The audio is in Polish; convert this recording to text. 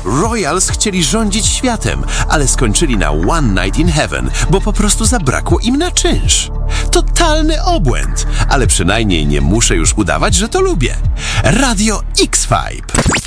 Royals chcieli rządzić światem, ale skończyli na One Night in Heaven, bo po prostu zabrakło im na czynsz. Totalny obłęd, ale przynajmniej nie muszę już udawać, że to lubię. Radio X-Vibe.